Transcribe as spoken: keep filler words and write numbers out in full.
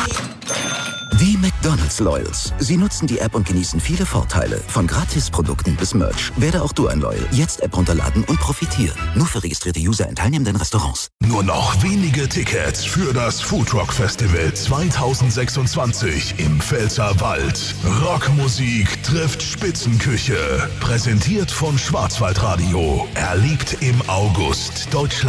Die McDonald's Loyals. Sie nutzen die App und genießen viele Vorteile. Von Gratisprodukten bis Merch. Werde auch du ein Loyal. Jetzt App runterladen und profitieren. Nur für registrierte User in teilnehmenden Restaurants. Nur noch wenige Tickets für das Foodrock Festival zweitausendsechsundzwanzig im Pfälzerwald. Rockmusik trifft Spitzenküche. Präsentiert von Schwarzwaldradio. Erlebt im August Deutschland.